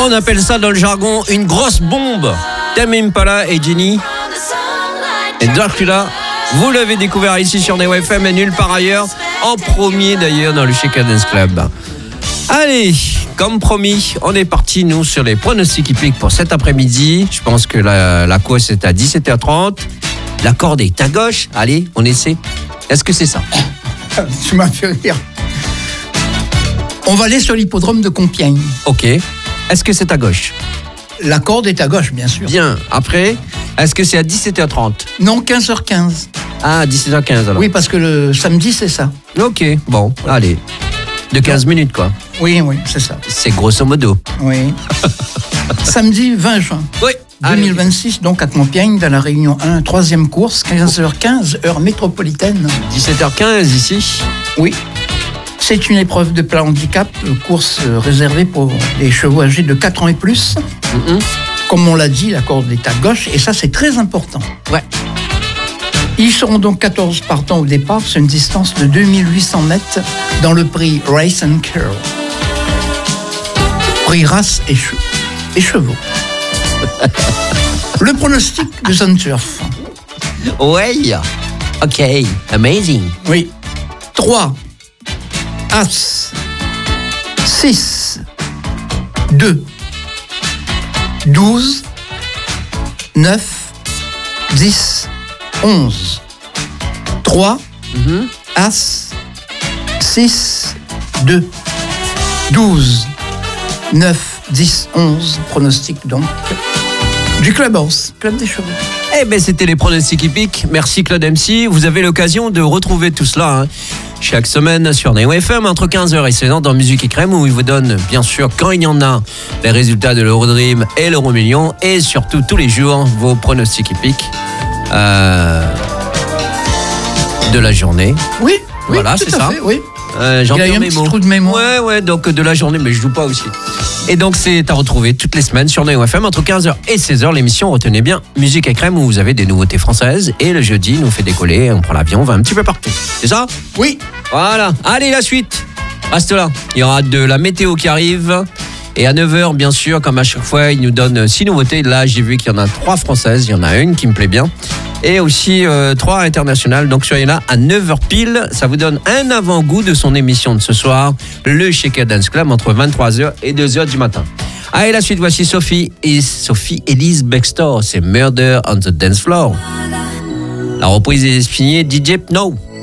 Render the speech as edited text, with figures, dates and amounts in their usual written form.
On appelle ça dans le jargon une grosse bombe. Tame Impala et Jenny et Dracula. Vous l'avez découvert ici sur Neo FM et nulle part ailleurs. En premier d'ailleurs dans le Shaker Dance Club. Allez, comme promis, on est parti nous sur les pronostics hippiques pour cet après-midi. Je pense que la course est à 17h30. La corde est à gauche. Allez, on essaie. Est-ce que c'est ça? Tu m'as fait rire. On va aller sur l'hippodrome de Compiègne. Ok. Est-ce que c'est à gauche? La corde est à gauche, bien sûr. Bien. Après, est-ce que c'est à 17h30? Non, 15h15. Ah, 17h15 alors. Oui, parce que le samedi, c'est ça. Ok, bon, allez. De 15 minutes, quoi. Oui, c'est ça. C'est grosso modo. Oui. Samedi 20 juin. Oui. 2026, donc à Compiègne, dans la Réunion 1, troisième course, 15h15, heure métropolitaine. 17h15 ici. Oui. C'est une épreuve de plat handicap, course réservée pour les chevaux âgés de 4 ans et plus. Comme on l'a dit, la corde est à gauche, et ça, c'est très important. Ouais. Ils seront donc 14 partants au départ sur une distance de 2800 mètres dans le prix Race and Curl. Prix race et chevaux. Le pronostic de Zone Turf. Ouais. Ok. Amazing. Oui. 3, As, 6, 2, 12, 9, 10, 11. 3, As, 6, 2, 12, 9, 10, 11. Pronostic donc du Clubhouse, Club des Chevaux. Eh bien, c'était les pronostics hippiques. Merci Claude MC. Vous avez l'occasion de retrouver tout cela chaque semaine sur Neo FM entre 15h et 16h dans Musique et Crème, où il vous donne, bien sûr, quand il y en a, les résultats de l'Eurodream et l'Euromillion, et surtout tous les jours, vos pronostics hippiques de la journée. Oui, voilà, c'est ça. Fait, oui. J'en il a eu un petit trou de mémoire. Ouais, donc de la journée, mais je joue pas aussi. Et donc c'est à retrouver toutes les semaines sur Neo FM entre 15h et 16h. L'émission, retenez bien, Musique et Crème, où vous avez des nouveautés françaises. Et le jeudi, nous fait décoller, on prend l'avion, on va un petit peu partout. C'est ça? Oui. Voilà. Allez, la suite. Reste là. Il y aura de la météo qui arrive. Et à 9h, bien sûr, comme à chaque fois, il nous donne 6 nouveautés. Là, j'ai vu qu'il y en a 3 françaises. Il y en a une qui me plaît bien. Et aussi 3 internationales. Donc soyez là à 9h pile. Ça vous donne un avant-goût de son émission de ce soir, le Shaker Dance Club, entre 23h et 2h du matin. Allez, la suite, voici Sophie Elise Bextor. C'est Murder on the Dance Floor. La reprise est signée DJ Pno.